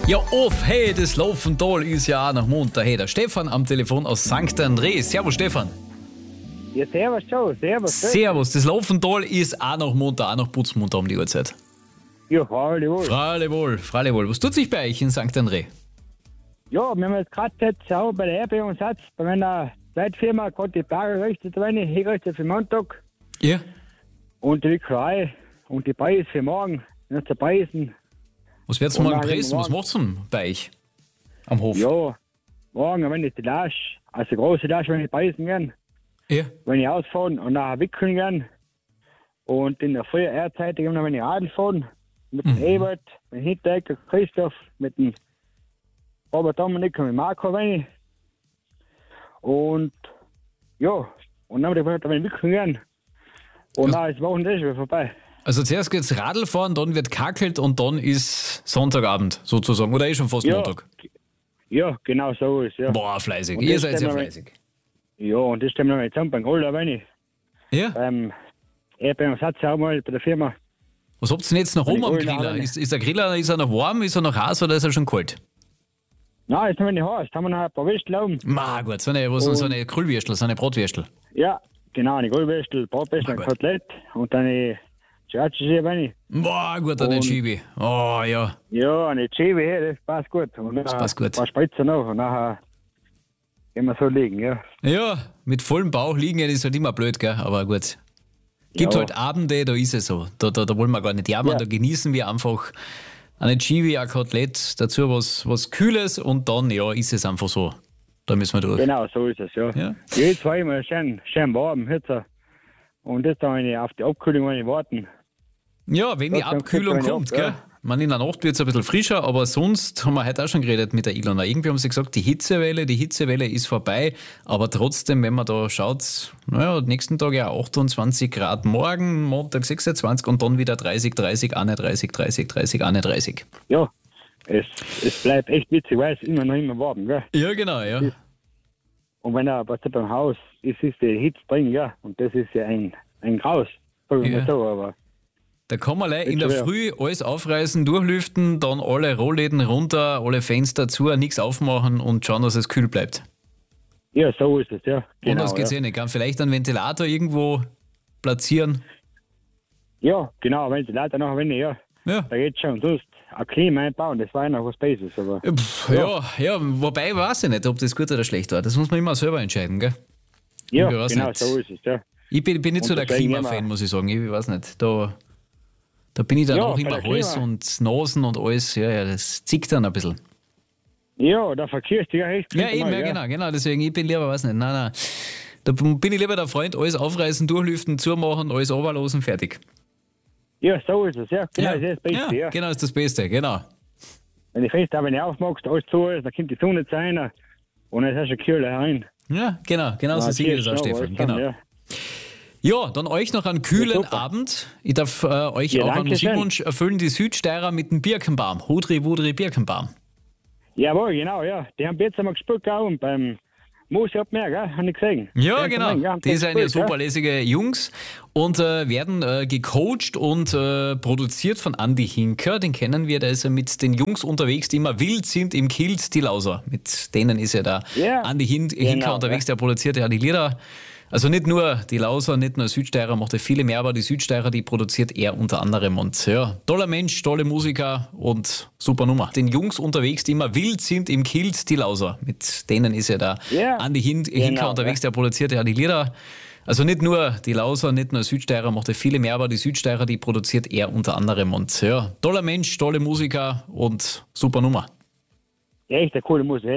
Ja, hey, das Laufental ist ja auch noch munter. Hey, der Stefan am Telefon aus St. André. Servus, Stefan. Ja, servus, Joe. Servus. Servus, das Laufental ist auch noch munter, auch noch putzmunter um die Uhrzeit. Ja, freilich wohl. Freilich wohl. Was tut sich bei euch in St. André? Ja, wir haben jetzt gerade auch bei der Erdbebungssatz bei meiner Zweitfirma gerade die Berge gerichtet, hingerichtet für Montag. Ja. Und die Wickerei und die Preise für morgen. Nicht zu preisen. Was wird's Und morgen dann pressen? Was morgen- macht's denn bei euch am Hof? Ja, morgen, wenn ich die Lasche, also große Lasche, wenn ich preisen gern, Ja. wenn ich ausfahren und nachher wickeln gern. Und in der frühen Erdzeit, wenn ich Radl fahren, mit dem Ebert, mit dem Hinteregger, Christoph, mit dem Robert Dominik und mit Marco, wenn ich. Und ja, und dann wenn ich wickeln gern. Und dann ist das Wochenende schon wieder vorbei. Also zuerst geht's Radl fahren, dann wird kackelt und dann ist Sonntagabend sozusagen. Oder schon fast Ja. Montag. Ja, genau so ist ja. Boah, fleißig. Und Ihr das seid sehr stellen wir- fleißig. Ja, und das stimmt noch mal zusammen beim Roller, wenn ich. Ja. Beim Satz auch mal bei der Firma. Was habt ihr denn jetzt noch Weil rum die am Rollen Griller? alle- Ist der Griller, ist er noch warm, ist er noch heiß oder ist er schon kalt? Nein, jetzt haben wir nicht heiß, haben wir noch ein paar Würstel oben. Gut, so eine Grillwürstel, so eine Bratwürstel. Ja, genau, eine Grillwürstel, Bratwürstel, ein gut. Kotelett und dann eine Chiracci, wenn ich. Gut, eine Und- Chibi. Oh, ja. Ja, eine Chibi, das passt gut. Und das passt gut. Ein paar Spritzer noch und nachher gehen wir so liegen, ja. Ja, mit vollem Bauch liegen ist halt immer blöd, gell? Aber gut. Gibt Ja. halt Abende, da ist es so. Da wollen wir gar nicht jammern, Ja. da genießen wir einfach eine Chibi, ein Kotelett, dazu was Kühles und dann, ja, ist es einfach so. Da müssen wir durch. Genau, so ist es, ja. Ja. Jetzt zweimal schön warm, jetzt. Und das dann auf die Abkühlung, wenn ich warten. Ja, wenn die Das dann Abkühlung kriegt man kommt, ja, gell? ja. Man, in der Nacht wird es ein bisschen frischer, aber sonst haben wir heute auch schon geredet mit der Ilona. Irgendwie haben sie gesagt, die Hitzewelle ist vorbei, aber trotzdem, wenn man da schaut, naja, nächsten Tag ja 28 Grad morgen, Montag 26 und dann wieder 30, 31, 30. Ja, es bleibt echt witzig, weil es immer warm, gell. Ja, genau, ja. Und wenn er beim Haus ist die Hitze drin, ja. Und das ist ja ein Graus, sagen wir Ja. mal so, aber Da kann man in der Jetzt schon Früh alles aufreißen, durchlüften, dann alle Rollläden runter, alle Fenster zu, nichts aufmachen und schauen, dass es kühl bleibt. ja, so ist es, ja. Anders geht's ja. eh nicht. Kann vielleicht einen Ventilator irgendwo platzieren. Ja, genau, wenn sie leider noch wenig, ja. Ja. Da geht's schon. Sonst ein Klima einbauen, das war ja noch was Besseres, aber Ja, wobei weiß ich nicht, ob das gut oder schlecht war. Das muss man immer selber entscheiden, gell? ja, Ich weiß genau, nicht. so ist es, ja. Ich bin nicht so Und der deswegen Klimafan, immer- muss ich sagen. Ich weiß nicht. Da bin ich dann Ja, auch bei immer der Hals Klima- und Nasen und alles. Ja, das zickt dann ein bisschen. Ja, da verkehrst du ja echt. Ja, eben, genau. Deswegen, ich bin lieber, weiß nicht, nein. Da bin ich lieber der Freund, alles aufreißen, durchlüften, zumachen, alles runterlassen, fertig. Ja, so ist es, ja. Genau, das ist das Beste, ja. Genau, ist das Beste, genau. Wenn die Fenster, wenn du aufmachst, alles zu ist, dann kommt die Sonne rein und dann hast du Kühle rein. Ja, genau so sehe ich das auch, Stefan. Genau. Ja. Ja, dann euch noch einen kühlen super. Abend. Ich darf euch Ja, auch einen danke schön. Musikwunsch erfüllen, die Südsteirer mit dem Birkenbaum. Hudri, Wudri, Birkenbaum. Jawohl, genau, ja. Die haben jetzt einmal gespielt, gell, und beim Museum mehr, gell, habe ich gesehen. Ja, Die haben genau. gemeint, Die sind ja gespielt, super gell. lässige Jungs und werden gecoacht und produziert von Andi Hinker. Den kennen wir, der ist ja mit den Jungs unterwegs, die immer wild sind im Kilt, die Lauser. Mit denen ist ja da Ja, Andi Hinker genau, unterwegs, der produziert ja die Lieder. Also nicht nur die Lauser, nicht nur Südsteirer, macht er viele mehr, aber die Südsteirer, die produziert er unter anderem. Und ja, toller Mensch, tolle Musiker und super Nummer. Den Jungs unterwegs, die immer wild sind im Kilt, die Lauser. Mit denen ist ja da Ja, Andi Hinker genau, unterwegs, der produziert ja die Lieder. Also nicht nur die Lauser, nicht nur Südsteirer, macht er viele mehr, aber die Südsteirer, die produziert er unter anderem. Und ja, toller Mensch, tolle Musiker und super Nummer. Ja, echt eine coole Musik.